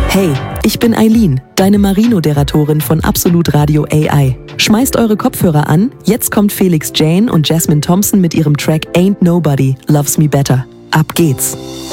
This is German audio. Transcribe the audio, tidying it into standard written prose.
Hey, ich bin Eileen, deine Marino-Deratorin von Absolut Radio AI. Schmeißt eure Kopfhörer an, jetzt kommt Felix Jane und Jasmine Thompson mit ihrem Track Ain't Nobody Loves Me Better. Ab geht's!